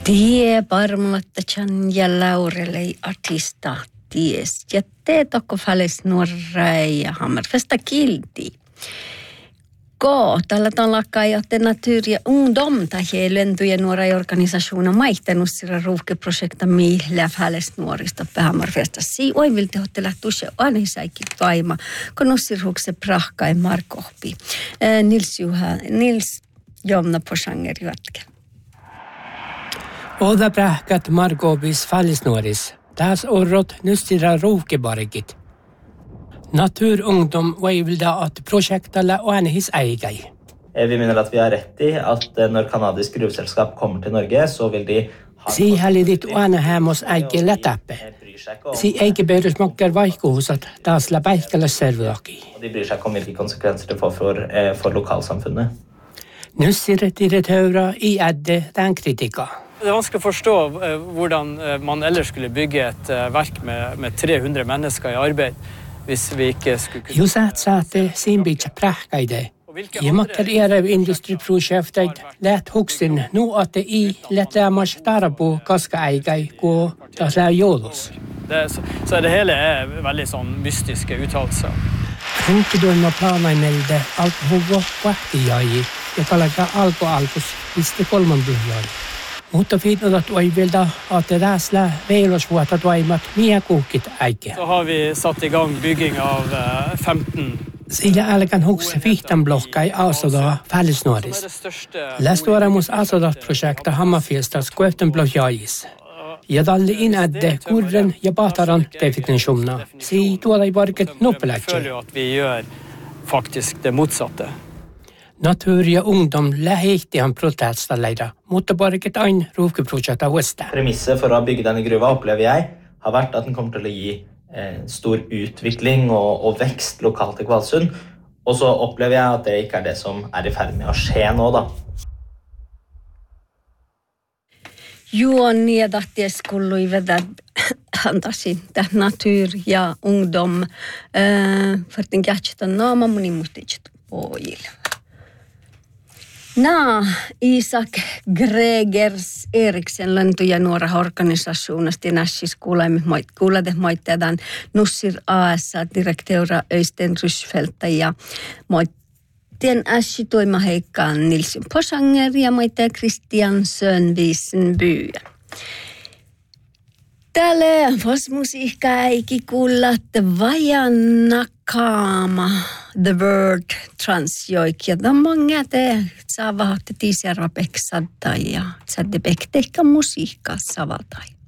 Tie parmulatachan ja Laurelei artista ties. Ja te tokko fales nuorrei ja hammerfesta kilti. Tällä tavalla jotte natur ja ungdom tähän lentuja nuorai organisationer maihtanut sillä ruuhkeprojekta millä fales nuorista hammerfesta. Si oivilta hottela tusse anisaikin vaima, kun nussirhukse prahkai markohpi. Nils Jomna Posanger jatke. Oda prähkät markohpis fallisnuoris. Taas orrot nussira ruuhkebarikit. Naturungdom vill att projektalla Ånehis ägai. Vi mener at vi har rett i at når kanadisk gruveselskap kommer til Norge, så vil de ha... Si hallidit Ånehämos äike lätäppe. Si äike perusmokkar vaihkuhusat taas läpäihkällä servudaki. De bryr seg ikke om hvilke konsekvenser det får for lokalsamfunnet. Nussiret høyra i ädde den kritika. Det er vanskelig å forstå hvordan man ellers skulle bygge et verk med 300 mennesker i arbeid. Hvis vi ikke skulle kunne... Jos saatte sinbitsa prähkäide. Ja makkar industriprojektet lät huksin nu att det i lätlämmas tarapu kaskaäigai kun taas lää joulus. Så det hele veldig sånn mystiske uttalelser. Hunkiduimma plaanaimelde alkuhuvo vahtijai ja kalaka alkus pisti kolmanduhjai. Mutta fiinnotat oivilta, että tässä veilosvuotta toimat miekuukit äike. Så har vi satt i gang bygging av 15. Sillä älkän hukse vihtanblokkai asoda fällisnuoris. Lästuoramus asodat-projekta Hammarfjästas kueftenblokjais. Ja talli inädde kurren ja pahtaran definitionna. Si tuolla ei varket noppelätse. Jeg føler jo at vi gjør faktisk det motsatte. Natur ja ungdom lähti han protestaleira, mutta barket ain ruuhkeprojekta huesta. Premisset for å bygge denne gruva, opplever jeg, har vært at den kommer til å gi stor utvikling og vekst lokalt i Kvalsund. Og så opplever jeg at det ikke er det som er i ferd med å skje nå, da. Juon niedahties kuului vedä antaisin natur ja ungdom vartin kähtsitä naama monimuhtitset pojille. Isak Gregers Eriksen lentuja nuora organisationasti nässis kuulade moitteedan Nussir AS direkteura Øystein Rysfeltä ja moittien ässi toima heikkaan Nils Posanger ja moittea Christian Sönvisen Byä. Täällä musiikka äiki kuulat Vajanakaama, The Word Transjoik. Ja tämän många te saavat tiisjärva peksadda ja tsadde pekteikka musiikkaa savaltai.